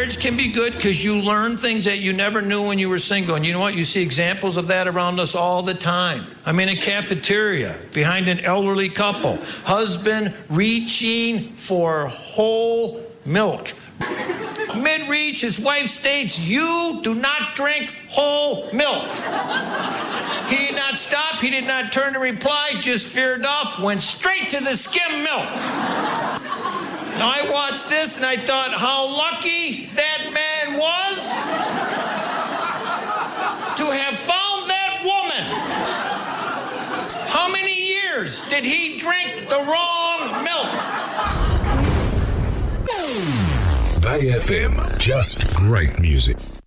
marriage can be good because you learn things that you never knew when you were single. And you know what? You see examples of that around us all the time. I'm in a cafeteria behind an elderly couple. Husband reaching for whole milk. Mid-reach, his wife states, "You do not drink whole milk." He did not stop. He did not turn to reply. Just veered off. Went straight to the skim milk. Now, I watched this and I thought how lucky that man was to have found that woman. How many years did he drink the wrong milk? Bay FM, just great music.